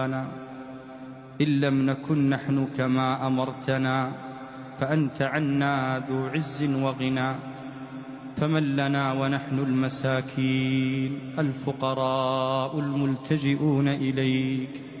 إن لم نكن نحن كما أمرتنا فأنت عنا ذو عز وغنى. فمن لنا ونحن المساكين الفقراء الملتجئون إليك